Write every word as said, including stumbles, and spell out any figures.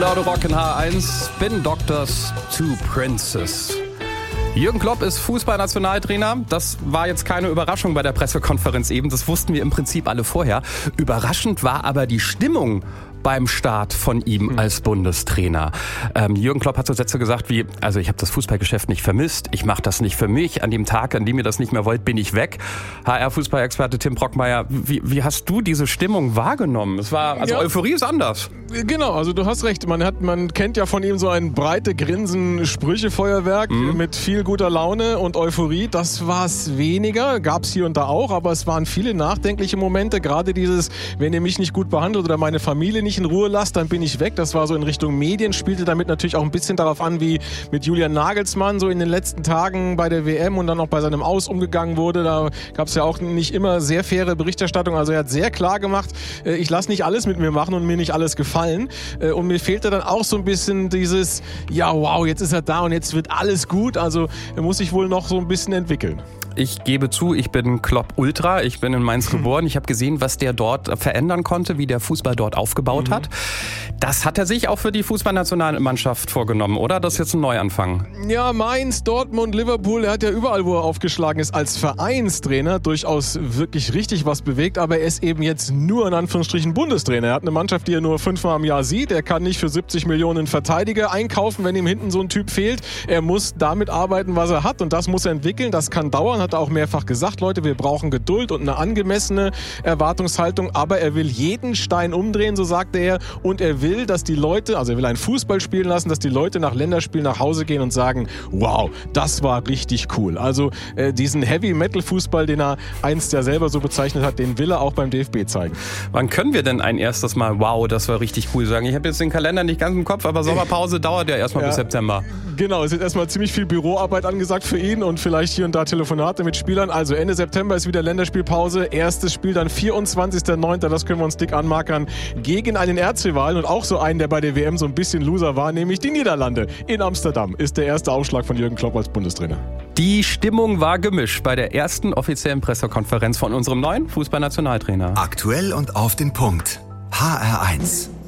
Laute Rock in H eins, Spin Doctors, Two Princes. Jürgen Klopp ist Fußballnationaltrainer. Das war jetzt keine Überraschung bei der Pressekonferenz eben. Das wussten wir im Prinzip alle vorher. Überraschend war aber die Stimmung beim Start von ihm als Bundestrainer. Ähm, Jürgen Klopp hat so Sätze gesagt wie, also ich habe das Fußballgeschäft nicht vermisst, ich mache das nicht für mich, an dem Tag, an dem ihr das nicht mehr wollt, bin ich weg. H R-Fußballexperte Tim Brockmeier, wie, wie hast du diese Stimmung wahrgenommen? Es war, also ja. Euphorie ist anders. Genau, also du hast recht, man, hat, man kennt ja von ihm so ein breite Grinsen, Sprüchefeuerwerk mhm. mit viel guter Laune und Euphorie. Das war es weniger, gab es hier und da auch, aber es waren viele nachdenkliche Momente, gerade dieses, wenn ihr mich nicht gut behandelt oder meine Familie nicht in Ruhe lasst, dann bin ich weg. Das war so in Richtung Medien, spielte damit natürlich auch ein bisschen darauf an, wie mit Julian Nagelsmann so in den letzten Tagen bei der W M und dann auch bei seinem Aus umgegangen wurde. Da gab es ja auch nicht immer sehr faire Berichterstattung. Also er hat sehr klar gemacht, ich lasse nicht alles mit mir machen und mir nicht alles gefallen. Und mir fehlte dann auch so ein bisschen dieses, ja wow, jetzt ist er da und jetzt wird alles gut. Also er muss sich wohl noch so ein bisschen entwickeln. Ich gebe zu, ich bin Klopp-Ultra, ich bin in Mainz geboren. Ich habe gesehen, was der dort verändern konnte, wie der Fußball dort aufgebaut mhm. hat. Das hat er sich auch für die Fußballnationalmannschaft vorgenommen, oder? Das ist jetzt ein Neuanfang. Ja, Mainz, Dortmund, Liverpool, er hat ja überall, wo er aufgeschlagen ist, als Vereinstrainer durchaus wirklich richtig was bewegt, aber er ist eben jetzt nur in Anführungsstrichen Bundestrainer. Er hat eine Mannschaft, die er nur fünfmal im Jahr sieht. Er kann nicht für siebzig Millionen Verteidiger einkaufen, wenn ihm hinten so ein Typ fehlt. Er muss damit arbeiten, was er hat und das muss er entwickeln. Das kann dauern. Hat er auch mehrfach gesagt, Leute, wir brauchen Geduld und eine angemessene Erwartungshaltung, aber er will jeden Stein umdrehen, so sagte er, und er will, dass die Leute, also er will einen Fußball spielen lassen, dass die Leute nach Länderspielen nach Hause gehen und sagen, wow, das war richtig cool. Also äh, diesen Heavy-Metal-Fußball, den er einst ja selber so bezeichnet hat, den will er auch beim D F B zeigen. Wann können wir denn ein erstes Mal, wow, das war richtig cool sagen? Ich habe jetzt den Kalender nicht ganz im Kopf, aber Sommerpause dauert ja erstmal ja, bis September. Genau, es ist erstmal ziemlich viel Büroarbeit angesagt für ihn und vielleicht hier und da Telefonate mit Spielern. Also Ende September ist wieder Länderspielpause. Erstes Spiel dann vierundzwanzigster neunter Das können wir uns dick anmarkern. Gegen einen Erzrivalen und auch so einen, der bei der W M so ein bisschen Loser war, nämlich die Niederlande. In Amsterdam ist der erste Aufschlag von Jürgen Klopp als Bundestrainer. Die Stimmung war gemischt bei der ersten offiziellen Pressekonferenz von unserem neuen Fußballnationaltrainer. Aktuell und auf den Punkt. H R eins.